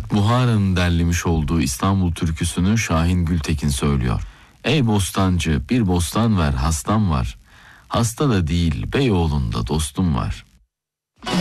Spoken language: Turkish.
Buhara'nın derlemiş olduğu İstanbul türküsünü Şahin Gültekin söylüyor. Ey bostancı, bir bostan ver, hastam var. Hasta da değil, Beyoğlu'nda dostum var.